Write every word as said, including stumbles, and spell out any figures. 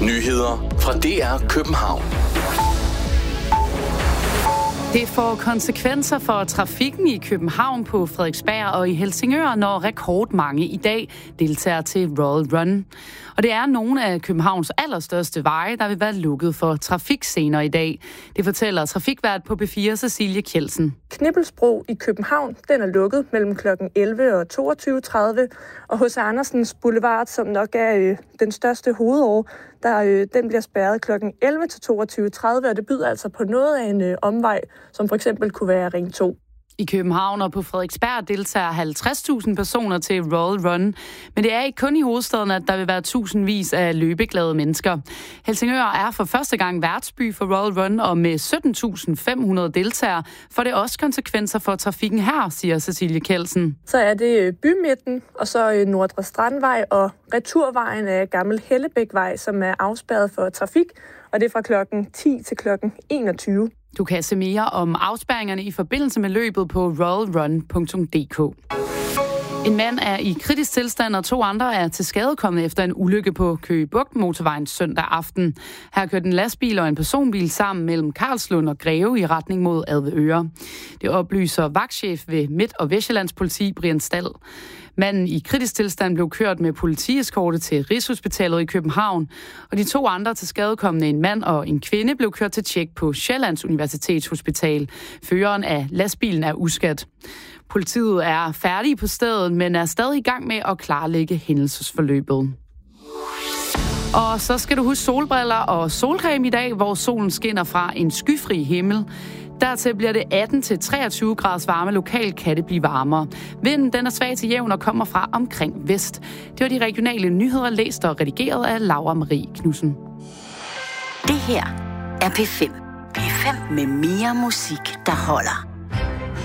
Nyheder fra D R København. Det får konsekvenser for trafikken i København, på Frederiksberg og i Helsingør, når rekordmange i dag deltager til Royal Run. Og det er nogle af Københavns allerstørste veje, der vil være lukket for trafik senere i dag. Det fortæller trafikvært på B fire, Cecilie Kjeldsen. Knippelsbro i København, den er lukket mellem klokken elleve og toogtyve tredive, og H C Andersens Boulevard, som nok er øh, den største hovedåre, der, øh, den bliver spærret klokken elleve til toogtyve tredive, og det byder altså på noget af en øh, omvej, som for eksempel kunne være Ring to. I København og på Frederiksberg deltager halvtreds tusind personer til Royal Run. Men det er ikke kun i hovedstaden, at der vil være tusindvis af løbeglade mennesker. Helsingør er for første gang værtsby for Royal Run, og med sytten tusind fem hundrede deltagere får det også konsekvenser for trafikken her, siger Cecilie Kjeldsen. Så er det bymidten, og så Nordre Strandvej og returvejen af Gammel Hellebækvej, som er afspærret for trafik, og det er fra klokken ti til klokken enogtyve. Du kan se mere om afspærringerne i forbindelse med løbet på royal run punktum d k. En mand er i kritisk tilstand, og to andre er til skadekommet efter en ulykke på Køge Bugt motorvejen søndag aften. Her kørte en lastbil og en personbil sammen mellem Karlslund og Greve i retning mod Avedøre. Det oplyser vagtchef ved Midt- og Vestsjællands politi, Brian Stald. Manden i kritisk tilstand blev kørt med politieskorte til Rigshospitalet i København, og de to andre til skadekommende, en mand og en kvinde, blev kørt til tjek på Sjællands Universitetshospital. Føreren af lastbilen er uskadt. Politiet er færdige på stedet, men er stadig i gang med at klarlægge hændelsesforløbet. Og så skal du huske solbriller og solcreme i dag, hvor solen skinner fra en skyfri himmel. Dertil bliver det atten til treogtyve graders varme. Lokalt kan det blive varmere. Vinden den er svag til jævn og kommer fra omkring vest. Det var de regionale nyheder, læst og redigeret af Laura Marie Knudsen. Det her er P fem. P fem med mere musik, der holder.